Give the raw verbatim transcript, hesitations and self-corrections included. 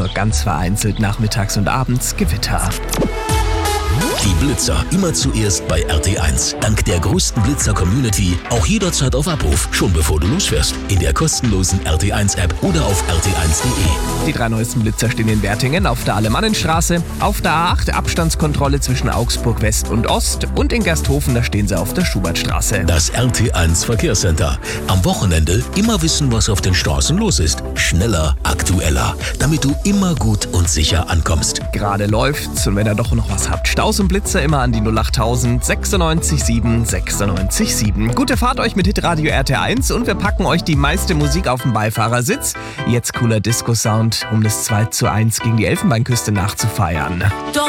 nur ganz vereinzelt nachmittags und abends Gewitter. Die Blitzer immer zuerst bei R T eins. Dank der größten Blitzer-Community auch jederzeit auf Abruf, schon bevor du losfährst. In der kostenlosen R T eins App oder auf r t eins punkt de. Die drei neuesten Blitzer stehen in Wertingen auf der Alemannenstraße, auf der A acht Abstandskontrolle zwischen Augsburg West und Ost und in Gersthofen, da stehen sie auf der Schubertstraße. Das R T eins Verkehrscenter. Am Wochenende immer wissen, was auf den Straßen los ist. Schneller, aktueller, damit du immer gut und sicher ankommst. Gerade läuft's und wenn ihr doch noch was habt, Staus und Blitzer immer an die null achttausend sechsundneunzig sieben sechsundneunzig sieben. Gute Fahrt euch mit Hitradio R T eins und wir packen euch die meiste Musik auf den Beifahrersitz. Jetzt cooler Disco-Sound, um das zwei zu eins gegen die Elfenbeinküste nachzufeiern.